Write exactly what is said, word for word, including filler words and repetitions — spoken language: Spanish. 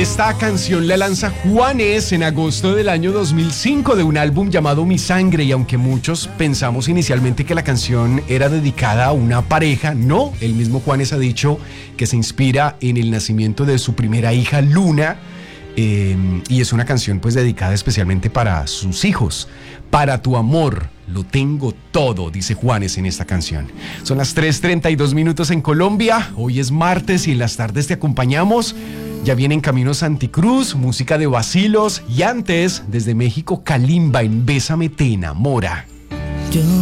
Esta canción la lanza Juanes en agosto del año dos mil cinco de un álbum llamado Mi Sangre, y aunque muchos pensamos inicialmente que la canción era dedicada a una pareja, no, el mismo Juanes ha dicho que se inspira en el nacimiento de su primera hija Luna, eh, y es una canción pues dedicada especialmente para sus hijos. Para tu amor lo tengo todo, dice Juanes en esta canción. Son las tres treinta y dos minutos en Colombia, hoy es martes y en las tardes te acompañamos. Ya viene en camino Santicruz, música de Vacilos, y antes, desde México, Kalimba en Bésame te enamora. Yo